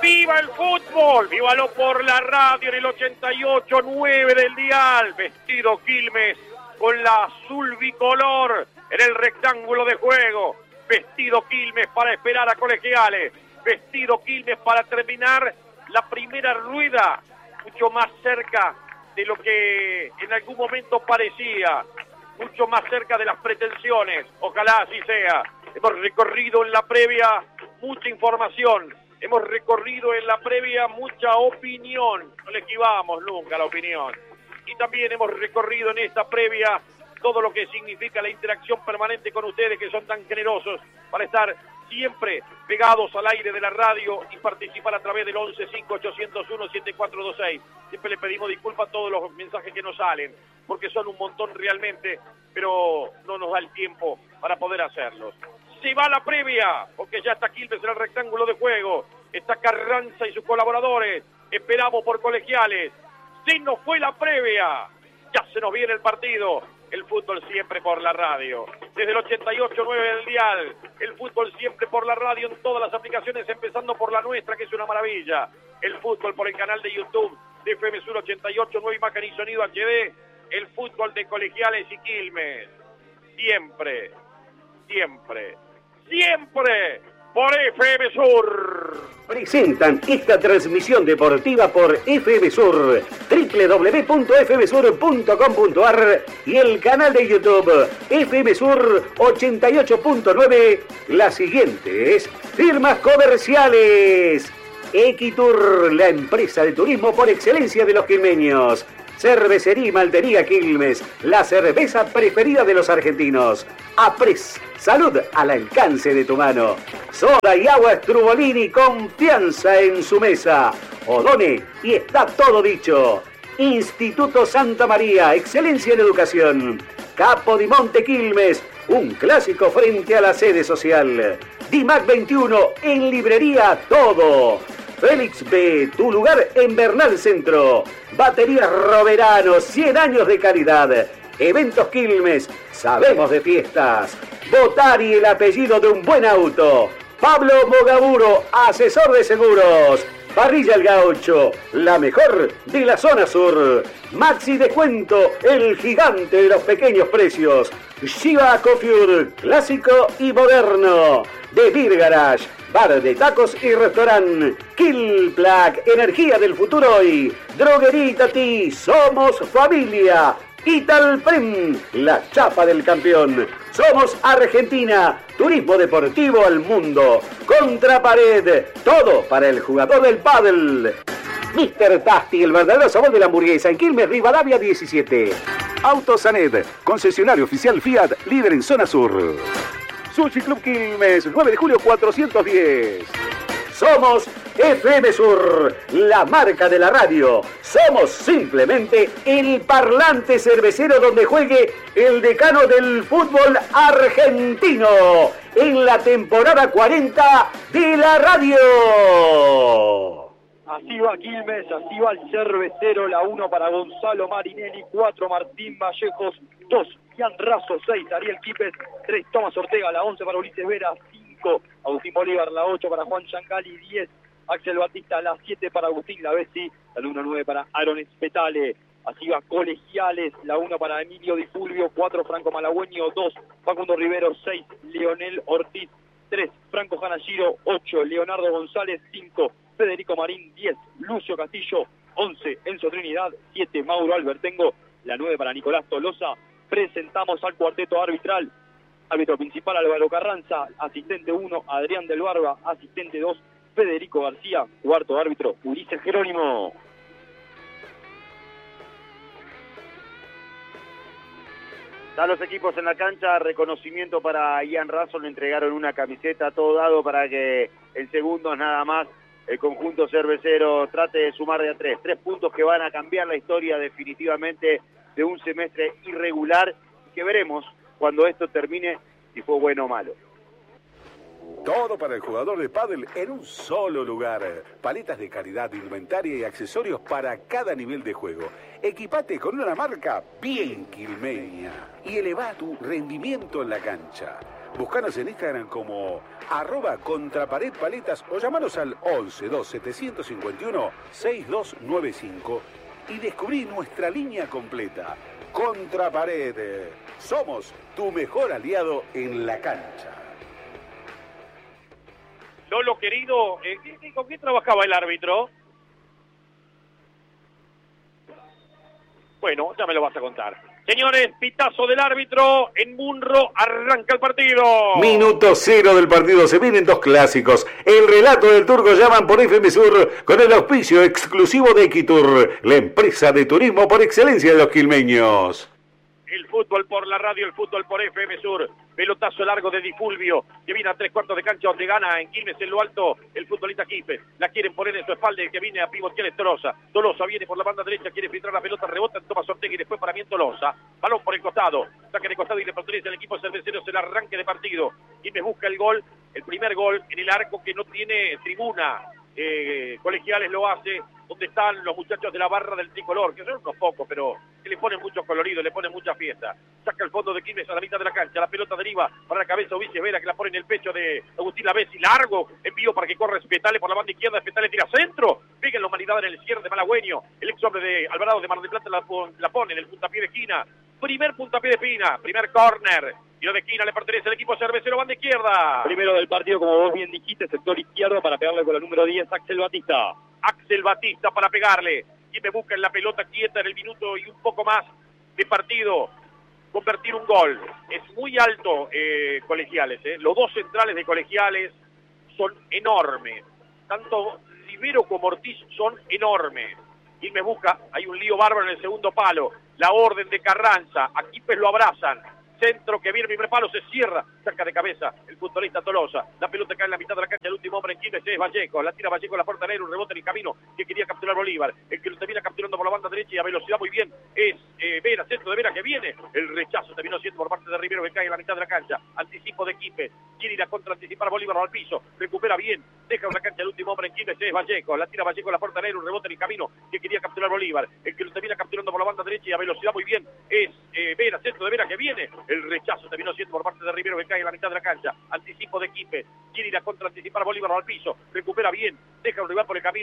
¡Viva el fútbol! ¡Vívalo por la radio en el 88.9 del dial! Vestido Quilmes con la azul bicolor en el rectángulo de juego. Vestido Quilmes para esperar a Colegiales. Vestido Quilmes para terminar la primera rueda, mucho más cerca de lo que en algún momento parecía, mucho más cerca de las pretensiones. Ojalá así sea. Hemos recorrido en la previa mucha información. Hemos recorrido en la previa mucha opinión, no le esquivamos nunca a la opinión. Y también hemos recorrido en esta previa todo lo que significa la interacción permanente con ustedes, que son tan generosos para estar siempre pegados al aire de la radio y participar a través del 11-5801-7426. Siempre le pedimos disculpas a todos los mensajes que nos salen, porque son un montón realmente, pero no nos da el tiempo para poder hacerlos. Se va la previa, porque ya está Quilmes en el rectángulo de juego, está Carranza y sus colaboradores, esperamos por Colegiales, se nos fue la previa, ya se nos viene el partido, el fútbol siempre por la radio, desde el 88.9 del dial, el fútbol siempre por la radio en todas las aplicaciones, empezando por la nuestra, que es una maravilla, el fútbol por el canal de YouTube de FM Sur 88.9, imagen y sonido HD, el fútbol de Colegiales y Quilmes, siempre, siempre, siempre por FM Sur. Presentan esta transmisión deportiva por FM Sur, www.fmsur.com.ar y el canal de YouTube FM Sur 88.9. Las siguientes firmas comerciales: Equitur, la empresa de turismo por excelencia de los quilmeños. Cervecería y Maltería Quilmes, la cerveza preferida de los argentinos. Apres, salud al alcance de tu mano. Soda y agua Strubolini, confianza en su mesa. Odone, y está todo dicho. Instituto Santa María, excelencia en educación. Capo di Monte Quilmes, un clásico frente a la sede social. Dimac 21, en librería todo. Félix B, tu lugar en Bernal Centro. Baterías Roverano, 100 años de calidad. Eventos Quilmes, sabemos de fiestas. Botari, el apellido de un buen auto. Pablo Mogaburo, asesor de seguros. Parrilla El Gaucho, la mejor de la zona sur. Maxi Descuento, el gigante de los pequeños precios. Shiva Coiffure, clásico y moderno. The Beer Garage, bar de tacos y restaurante. Kill Plaque, energía del futuro hoy. Droguería Tati, somos familia. Italprem, la chapa del campeón. Somos Argentina, turismo deportivo al mundo. Contrapared, todo para el jugador del pádel. Mr. Tasty, el verdadero sabor de la hamburguesa en Quilmes, Rivadavia 17. Autosanet, concesionario oficial Fiat, líder en zona sur. Sushi Club Quilmes, 9 de julio 410. Somos FM Sur, la marca de la radio. Somos simplemente el parlante cervecero donde juegue el decano del fútbol argentino en la temporada 40 de la radio. Así va Quilmes, así va el cervecero, la 1 para Gonzalo Marinelli, 4 Martín Vallejos, 2 Ian Razo, 6 Ariel Quipes, 3 Tomás Ortega, la 11 para Ulises Vera, 5 Agustín Bolívar, la 8 para Juan Giangali, 10 Axel Batista, la 7 para Agustín Lavesi, la 9 para Aaron Espetale. Así va Colegiales, la 1 para Emilio Di Fulvio, 4 Franco Malagüeño, 2 Facundo Rivero, 6 Leonel Ortiz, 3 Franco Janashiro, 8 Leonardo González, 5 Federico Marín, 10 Lucio Castillo, 11 Enzo Trinidad, 7 Mauro Albertengo, la 9 para Nicolás Tolosa. Presentamos al cuarteto arbitral. Árbitro principal Álvaro Carranza, asistente 1 Adrián del Barba, asistente 2 Federico García, cuarto árbitro Ulises Jerónimo. Están los equipos en la cancha, reconocimiento para Ian Razo, le entregaron una camiseta, todo dado para que en segundos nada más el conjunto cervecero trate de sumar de a 3 puntos que van a cambiar la historia definitivamente de un semestre irregular, que veremos cuando esto termine si fue bueno o malo. Todo para el jugador de pádel en un solo lugar. Paletas de calidad, indumentaria y accesorios para cada nivel de juego. Equipate con una marca bien quilmeña y eleva tu rendimiento en la cancha. Búscanos en Instagram como @contraparedpaletas o llamanos al 11-2751-6295 y descubrí nuestra línea completa. Contrapared. Somos tu mejor aliado en la cancha. Lolo, querido, ¿con qué trabajaba el árbitro? Bueno, ya me lo vas a contar. Señores, pitazo del árbitro en Munro, arranca el partido. Minuto 0 del partido, se vienen dos clásicos. El relato del Turco Llaman por FM Sur con el auspicio exclusivo de Equitur, la empresa de turismo por excelencia de los quilmeños. El fútbol por la radio, el fútbol por FM Sur. Pelotazo largo de Di Fulvio, que viene a 3/4 de cancha donde gana en Quilmes en lo alto el futbolista Quispe. La quieren poner en su espalda el que viene a pivotear es Tolosa. Tolosa viene por la banda derecha, quiere filtrar la pelota, rebota en Tomás Ortega y después para mí en Tolosa. Balón por el costado, saque de costado y le pertenece al equipo cervecero, el arranque de partido. Quilmes busca el gol, el primer gol en el arco que no tiene tribuna. Colegiales lo hace, donde están los muchachos de la barra del tricolor, que son unos pocos, pero que le ponen mucho colorido, le ponen mucha fiesta. Saca el fondo de Quilmes a la mitad de la cancha, la pelota deriva para la cabeza Ulises Vera, que la pone en el pecho de Agustín Lavesi, largo, envío para que corre Spetale por la banda izquierda, Spetale tira centro, pega en la humanidad en el cierre de Malagüeño, el ex hombre de Alvarado de Mar del Plata la pone en el puntapié de esquina, primer puntapié de esquina, primer córner. Tiro de esquina le pertenece al equipo cervecero, banda izquierda. Primero del partido, como vos bien dijiste, sector izquierdo para pegarle con la número 10, Axel Batista. Axel Batista para pegarle. Y me busca en la pelota quieta en el minuto y un poco más de partido. Convertir un gol. Es muy alto, Colegiales. Los dos centrales de Colegiales son enormes. Tanto Rivero como Ortiz son enormes. Y me busca, hay un lío bárbaro en el segundo palo. La orden de Carranza. A Quipes lo abrazan. Centro que viene el primer palo, se cierra, saca de cabeza el futbolista Tolosa, la pelota cae en la mitad de la cancha, el último hombre en Quilmes es Vallejo, la tira Vallejo a la puerta negra, un rebote en el camino que quería capturar Bolívar, el que lo termina capturando por la banda derecha y a velocidad muy bien es Vera, centro de Vera que viene, el rechazo terminó siendo por parte de Rivero que cae en la mitad de la cancha, anticipo de Quilmes, quiere ir a contraanticipar Bolívar al piso, recupera bien, deja una cancha el último hombre en Quilmes es Vallejo, la tira Vallejo a la puerta negra, un rebote en el camino que quería capturar Bolívar, el que lo termina capturando por la banda derecha y a velocidad muy bien es Vera, centro de Vera que viene, el rechazo terminó siendo por parte de Rivero que cae en la mitad de la cancha, anticipo de Quispe, quiere ir a contraanticipar Bolívar al piso, recupera bien, deja un rival por el camino.